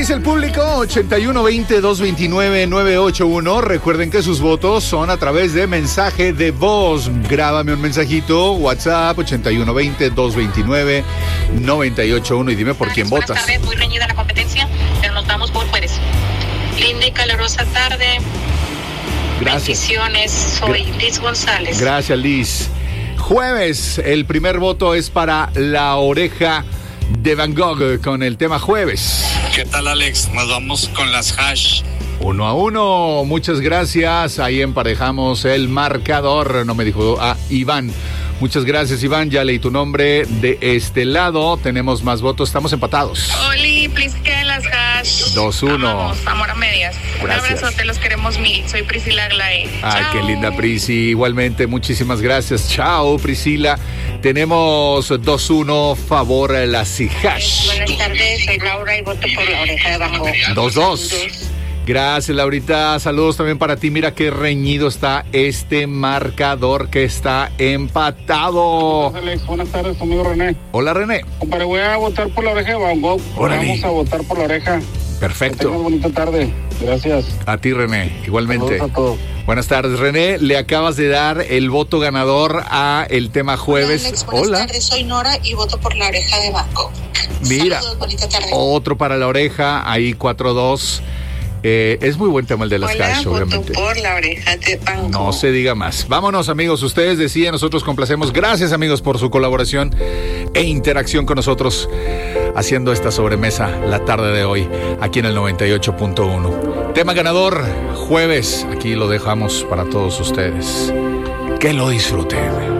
dice el público? 8120-229-981. Recuerden que sus votos son a través de mensaje de voz. Grábame un mensajito, WhatsApp 8120-229-981 y dime por quién votas. Buenas tardes, muy reñida la competencia, pero nos vamos por jueves. Linda y calurosa tarde. Gracias. Bendiciones, soy Liz González. Gracias, Liz. Jueves, el primer voto es para La Oreja de Van Gogh con el tema Jueves. ¿Qué tal, Alex? Nos vamos con las hash. 1-1, muchas gracias. Ahí emparejamos el marcador. No me dijo Iván. Muchas gracias, Iván. Ya leí tu nombre. De este lado tenemos más votos. Estamos empatados. Oli, please que las hash. 2-1. Vamos, amor a medias. Gracias. Un abrazo, te los queremos mil. Soy Priscila Aglaé. Ay, Chao. qué linda, Prisi. Igualmente, muchísimas gracias. Chao, Priscila. Tenemos 2-1, favor a las hash. Buenas tardes, soy Laura y voto por La Oreja de Van Gogh. 2-2. Gracias, Laurita. Saludos también para ti. Mira qué reñido está este marcador que está empatado. Alex, buenas tardes, amigo René. Hola, René. Compadre, voy a votar por La Oreja de Van Gogh. Órale. Vamos a votar por La Oreja. Perfecto. Tengan bonita tarde. Gracias. A ti, René. Igualmente. Saludos a todos. Buenas tardes, René. Le acabas de dar el voto ganador a el tema Jueves. Alex, buenas tardes, soy Nora y voto por La Oreja de Van Gogh. Mira, Saludos, bonita tarde. otro para La Oreja. Ahí 4-2. Es muy buen tema el de las hash, obviamente. Por La Oreja de Van Gogh. No se diga más. Vámonos, amigos. Ustedes decían, nosotros complacemos. Gracias, amigos, por su colaboración e interacción con nosotros haciendo esta sobremesa la tarde de hoy aquí en el 98.1. Tema ganador, Jueves. Aquí lo dejamos para todos ustedes. Que lo disfruten.